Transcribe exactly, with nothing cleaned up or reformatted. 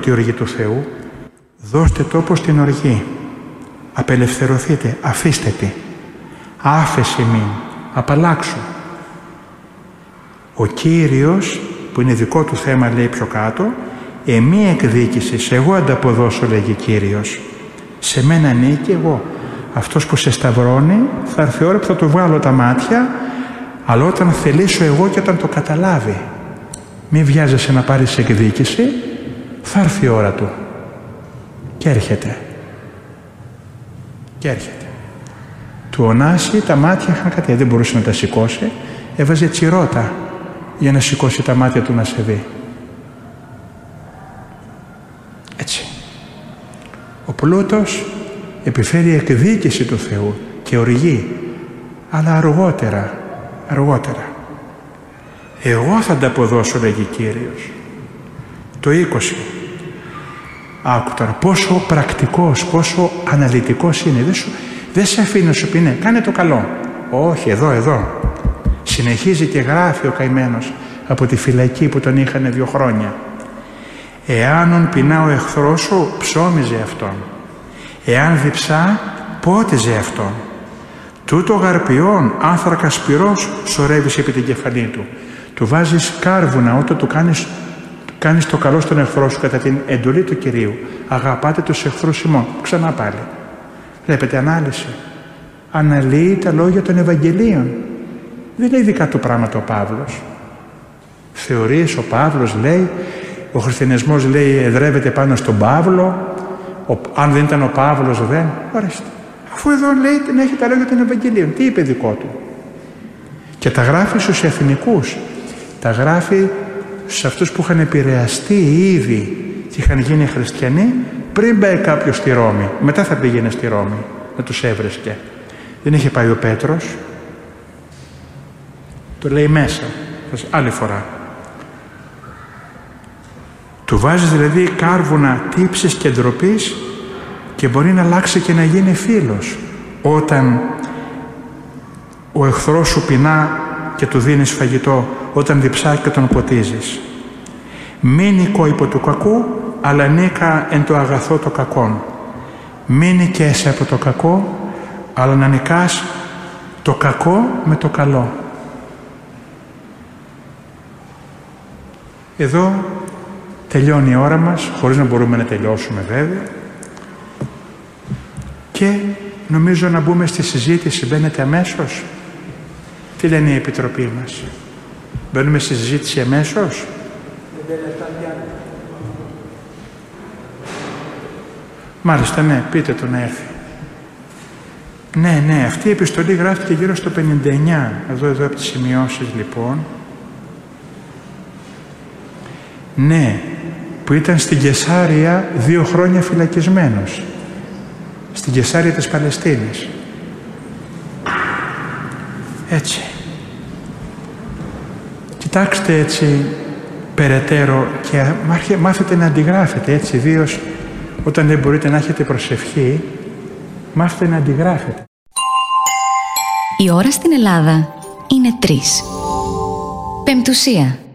Τη οργή του Θεού, δώστε τόπο στην οργή. Απελευθερωθείτε, αφήστε τη. Άφεση μην, απαλλάξου. Ο Κύριος, που είναι δικό του θέμα, λέει πιο κάτω, εμή εκδίκησης, εγώ ανταποδώσω, λέγει Κύριος. Σε μένα ανήκει εγώ. Αυτός που σε σταυρώνει, θα έρθει η ώρα που θα του βγάλω τα μάτια, αλλά όταν θελήσω εγώ και όταν το καταλάβει. Μη βιάζεσαι να πάρεις εκδίκηση, θα έρθει η ώρα του. Και έρχεται. Και έρχεται. Του Ωνάση τα μάτια είχαν κάτι, δεν μπορούσε να τα σηκώσει, έβαζε τσιρότα για να σηκώσει τα μάτια του να σε δει. Έτσι. Ο πλούτος επιφέρει εκδίκηση του Θεού και οργή, αλλά αργότερα, αργότερα. Εγώ θα ανταποδώσω, λέγει Κύριος. Το είκοσι. Άκου τώρα, πόσο πρακτικός, πόσο αναλυτικός είναι. Δεν, σου, δεν σε αφήνει να σου πει, ναι, κάνε το καλό. Όχι, εδώ, εδώ. Συνεχίζει και γράφει ο καημένος από τη φυλακή που τον είχανε δύο χρόνια. Εάνον πεινά ο εχθρός σου, ψώμιζε αυτόν. Εάν διψά, πότιζε αυτόν. Τούτο γαρπιόν, άνθρακα σπυρός, σωρεύεις επί την κεφαλή του. Του βάζεις κάρβουνα όταν του κάνεις, κάνεις το καλό στον εχθρό σου κατά την εντολή του Κυρίου. Αγαπάτε τους εχθρούς ημών. Ξανά πάλι. Βλέπετε ανάλυση. Αναλύει τα λόγια των Ευαγγελίων. Δεν λέει δικά του πράγματα ο Παύλος. Θεωρείς ο Παύλος λέει, ο χριστιανισμός λέει εδρεύεται πάνω στον Παύλο. Ο, αν δεν ήταν ο Παύλος δεν. Ορίστε. Αφού εδώ λέει να έχει τα λόγια των Ευαγγελίων. Τι είπε δικό του. Και τα γράφει στους εθνικούς. Τα γράφει σε αυτούς που είχαν επηρεαστεί ήδη και είχαν γίνει χριστιανοί πριν πάει κάποιος στη Ρώμη. Μετά θα πήγαινε στη Ρώμη να τους έβρεσκε. Δεν είχε πάει ο Πέτρος. Το λέει μέσα. Άλλη φορά. Του βάζεις δηλαδή κάρβουνα τύψης και ντροπής και μπορεί να αλλάξει και να γίνει φίλος. Όταν ο εχθρός σου πεινά και του δίνεις φαγητό, όταν διψάει και τον ποτίζεις. Μην νικώ υπό του κακού, αλλά νίκα εν το αγαθό το κακόν. Μην νικέσαι από το κακό, αλλά να νικάς το κακό με το καλό. Εδώ τελειώνει η ώρα μας, χωρίς να μπορούμε να τελειώσουμε βέβαια. Και νομίζω να μπούμε στη συζήτηση. Μπαίνετε αμέσως. Τι λένε η Επιτροπή μας. Μπαίνουμε στη συζήτηση αμέσως. Μάλιστα, ναι, πείτε του να έρθει. Ναι, ναι, αυτή η επιστολή γράφτηκε γύρω στο πενήντα εννιά. Εδώ, εδώ από τις σημειώσεις λοιπόν. Ναι, που ήταν στην Καισάρια δύο χρόνια φυλακισμένος. Στην Καισάρια της Παλαιστίνης. Έτσι. Κοιτάξτε έτσι περαιτέρω και μάθετε να αντιγράφετε έτσι, ιδίως όταν δεν μπορείτε να έχετε προσευχή, μάθετε να αντιγράφετε. Η ώρα στην Ελλάδα είναι τρεις. Πεμπτουσία.